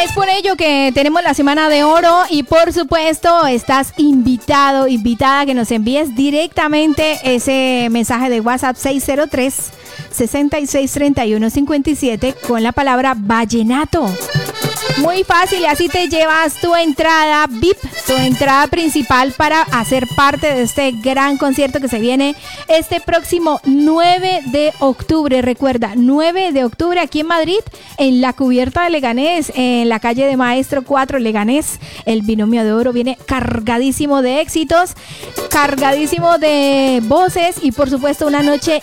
Es por ello que tenemos la Semana de Oro y por supuesto estás invitado, invitada a que nos envíes directamente ese mensaje de WhatsApp 603-6631-57 con la palabra vallenato. Muy fácil, y así te llevas tu entrada VIP, tu entrada principal para hacer parte de este gran concierto que se viene este próximo 9 de octubre. Recuerda, 9 de octubre aquí en Madrid, en la cubierta de Leganés, en la calle de Maestro 4 Leganés. El Binomio de Oro viene cargadísimo de éxitos, cargadísimo de voces y por supuesto una noche